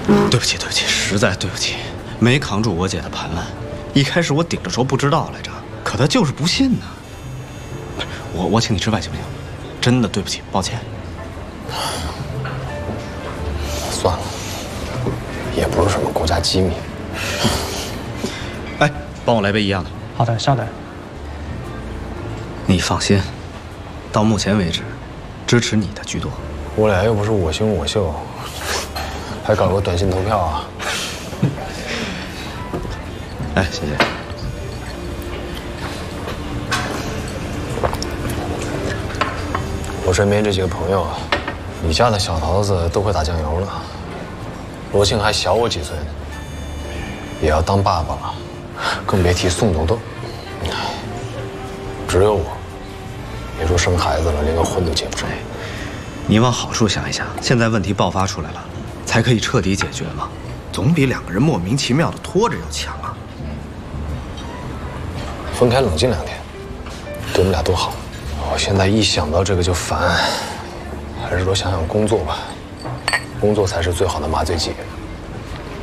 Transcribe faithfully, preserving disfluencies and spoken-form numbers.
对不起，对不起，实在对不起，没扛住我姐的盘问。一开始我顶着说不知道来着，可她就是不信呢。我我请你吃饭行不行？真的对不起，抱歉。 算了，也不是什么国家机密。 哎，帮我来杯一样的。 好的，稍等。 你放心，到目前为止，支持你的居多。 我俩又不是我行我秀，还搞个短信投票啊？ 哎，谢谢。 我身边这几个朋友啊，你家的小桃子都会打酱油了，罗庆还小我几岁呢，也要当爸爸了，更别提宋豆豆。只有我，别说生孩子了，连个婚都结不成。 你往好处想一想，现在问题爆发出来了，才可以彻底解决嘛，总比两个人莫名其妙的拖着要强啊。 分开冷静两天，对我们俩都好。我现在一想到这个就烦，还是说想想工作吧，工作才是最好的麻醉剂。